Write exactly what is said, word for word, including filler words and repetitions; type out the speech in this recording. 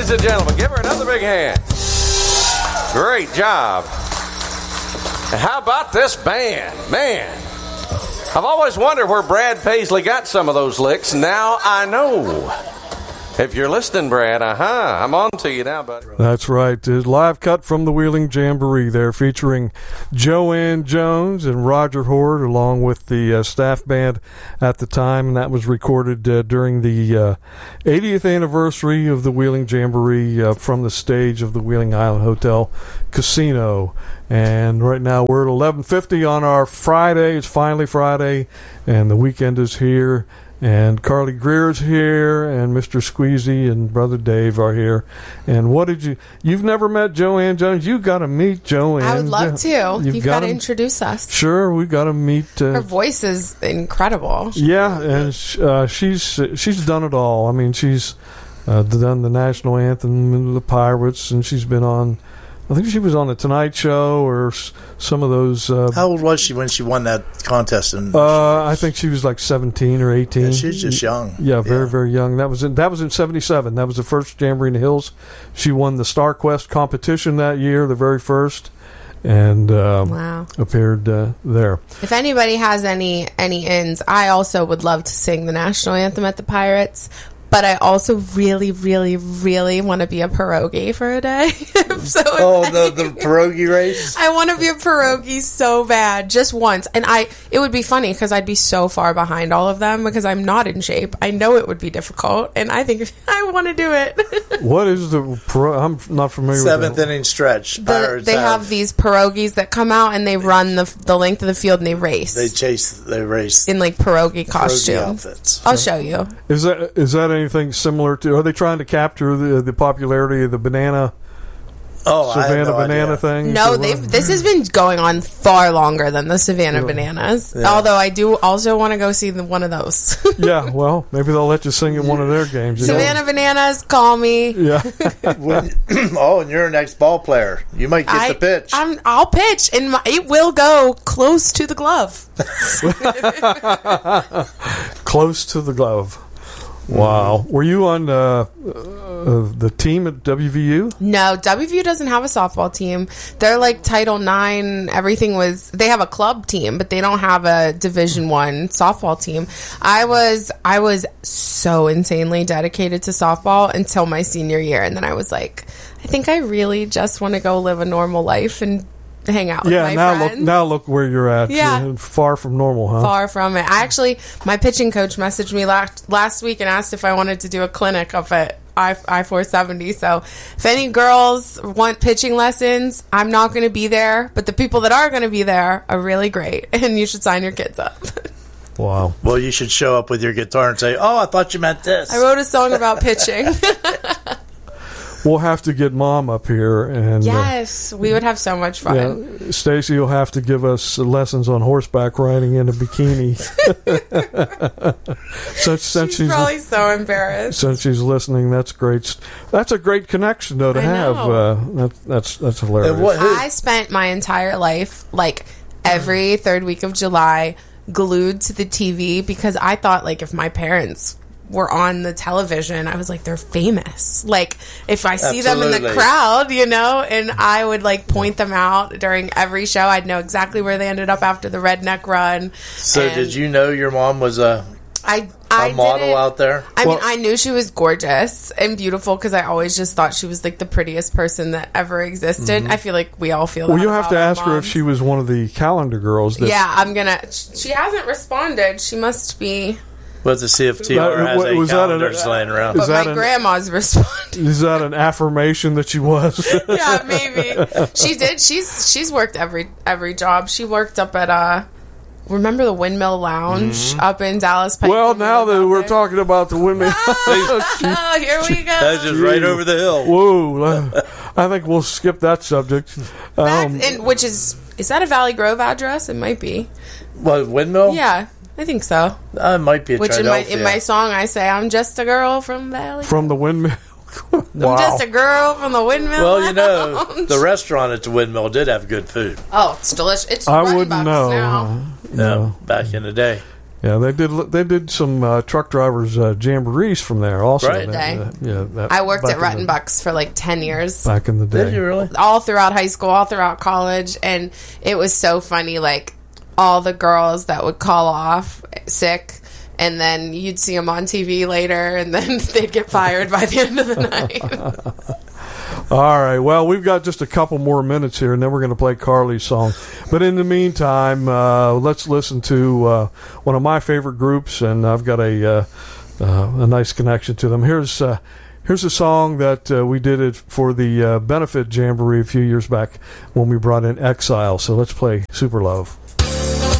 Ladies and gentlemen, give her another big hand. Great job. And how about this band? Man, I've always wondered where Brad Paisley got some of those licks. Now I know. If you're listening, Brad, uh-huh, I'm on to you now, buddy. That's right. A live cut from the Wheeling Jamboree there, featuring Joanne Jones and Roger Horde, along with the uh, staff band at the time, and that was recorded uh, during the uh, eightieth anniversary of the Wheeling Jamboree uh, from the stage of the Wheeling Island Hotel Casino. And right now we're at eleven fifty on our Friday. It's finally Friday, and the weekend is here. And Carly Greer's here, and Mister Squeezy and Brother Dave are here. And what did you... You've never met Joanne Jones. You got to meet Joanne. I would love to. You've, You've got to introduce us. Sure, we've got to meet... Uh, Her voice is incredible. Yeah, and sh- uh, she's she's done it all. I mean, she's uh, done the national anthem and the Pirates, and she's been on... I think she was on the Tonight Show or some of those. Uh, How old was she when she won that contest? And uh, I think she was like seventeen or eighteen. Yeah, she's just young. Yeah, very yeah. very young. That was in, that was in seventy-seven. That was the first Jamboree in the Hills. She won the Star Quest competition that year, the very first, and um, wow. appeared uh, there. If anybody has any any ins, I also would love to sing the national anthem at the Pirates. But I also really, really, really want to be a pierogi for a day. so oh, the, the pierogi race? I want to be a pierogi so bad, just once. And I, it would be funny because I'd be so far behind all of them because I'm not in shape. I know it would be difficult, and I think I want to do it. What is the... Pro- I'm not familiar Seventh with that. inning stretch. The, they have, have these pierogis that come out, and they run the the length of the field, and they race. They chase, they race. In, like, pierogi costumes. Pierogi outfits. I'll show you. Is that is that anything similar to... Are they trying to capture the the popularity of the banana... Oh, Savannah I have no banana idea. thing? No, they've, this has been going on far longer than the Savannah yeah. Bananas. Yeah. Although I do also want to go see the, one of those. Yeah, well, maybe they'll let you sing in one of their games. You Savannah know? Bananas, call me. Yeah. when, oh, and you're an ex-ball player. You might get I, the pitch. I'm, I'll pitch, and my, it will go close to the glove. Close to the glove. Wow. Were you on uh, uh, the team at W V U? No, W V U doesn't have a softball team. They're like Title nine. Everything was... They have a club team, but they don't have a Division one softball team. I was I was so insanely dedicated to softball until my senior year, and then I was like, I think I really just want to go live a normal life and hang out with yeah, my now friends. look, now look where you're at. Yeah. You're far from normal, huh? Far from it. I actually, my pitching coach messaged me last, last week and asked if I wanted to do a clinic up at I four seventy. So if any girls want pitching lessons, I'm not going to be there. But the people that are going to be there are really great. And you should sign your kids up. Wow. Well, you should show up with your guitar and say, oh, I thought you meant this. I wrote a song about pitching. We'll have to get Mom up here, and yes, uh, we would have so much fun. Yeah, Stacy will have to give us lessons on horseback riding in a bikini. since, since she's, she's probably so embarrassed. Since she's listening, that's great. That's a great connection, though, to I have. Uh, that, that's that's hilarious. What, I spent my entire life, like every third week of July, glued to the T V because I thought, like, if my parents were on the television, I was like, they're famous. Like, if I see Absolutely. them in the crowd, you know, and I would like point them out during every show. I'd know exactly where they ended up after the redneck run. So and did you know your mom was a, I, a I model out there? I well, mean, I knew she was gorgeous and beautiful because I always just thought she was like the prettiest person that ever existed. Mm-hmm. I feel like we all feel that. Well, you have to ask moms. her if she was one of the calendar girls. That yeah, I'm going to. She hasn't responded. She must be. Well, to see if T R has was, a was calendars an, laying around. But my an, grandma's responded. Is that an affirmation that she was? Yeah, maybe. She did. She's she's worked every every job. She worked up at uh remember the Windmill Lounge mm-hmm. up in Dallas Pike. Well, now that we're there? talking about the Windmill, oh, here we go. That's just right over the hill. Whoa! I think we'll skip that subject. Back Um, in, which is is that a Valley Grove address? It might be. What, Windmill? Yeah. I think so. Uh, it might be a Which in my, in my song I say, I'm just a girl from Valley. From the Windmill. Wow. I'm just a girl from the Windmill. Well, you know, Lounge. the restaurant at the Windmill did have good food. Oh, it's delicious. It's I running wouldn't bucks know. now. Uh, No, no, back in the day. Yeah, they did. They did some uh, truck drivers uh, jamborees from there also. Right. That, uh, yeah, that, I worked at back in the- Ruttenbucks for like ten years. back in the day. Did you really? All throughout high school, all throughout college, and it was so funny. Like all the girls that would call off sick, and then you'd see them on T V later, and then they'd get fired by the end of the night. All right. Well, we've got just a couple more minutes here, and then we're going to play Carly's song. But in the meantime, uh, let's listen to uh, one of my favorite groups, and I've got a uh, uh, a nice connection to them. Here's uh, here's a song that uh, we did it for the uh, benefit jamboree a few years back when we brought in Exile. So let's play Super Love.